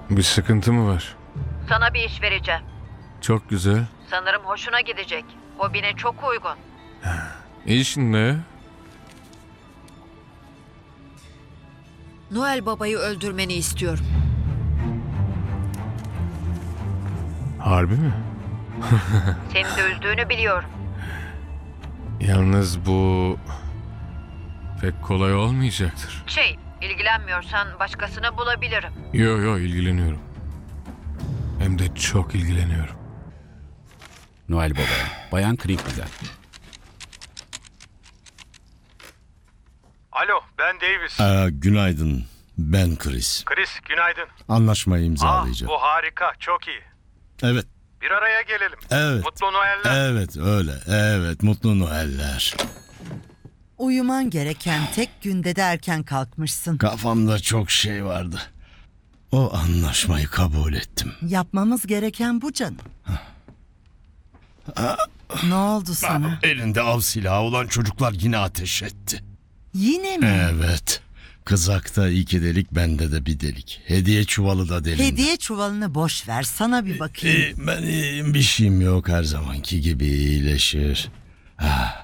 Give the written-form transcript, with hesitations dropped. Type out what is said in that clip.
Bir sıkıntı mı var? Sana bir iş vereceğim. Çok güzel. Sanırım hoşuna gidecek. Hobine çok uygun. İş ne? Noel Baba'yı öldürmeni istiyorum. Harbi mi? Seni de üzdüğünü biliyorum. Yalnız bu pek kolay olmayacaktır. İlgilenmiyorsan başkasını bulabilirim. Yo ilgileniyorum. Hem de çok ilgileniyorum. Noel Baba'ya, Bayan Crinkle'den. Alo, ben Davis. Günaydın. Ben Chris. Chris, günaydın. Anlaşmayı imzalayacağım. Bu harika, çok iyi. Evet. Bir araya gelelim. Evet. Mutlu Noeller. Evet öyle. Evet mutlu Noeller. Uyuman gereken tek günde de erken kalkmışsın. Kafamda çok şey vardı. O anlaşmayı kabul ettim. Yapmamız gereken bu canım. Ne oldu sana? Elinde av silahı olan çocuklar yine ateş etti. Yine mi? Evet. Kızakta 2 delik, bende de 1 delik. Hediye çuvalı da delindi. Hediye çuvalını boş ver, sana bir bakayım. Ben iyiyim, bir şeyim yok, her zamanki gibi iyileşir.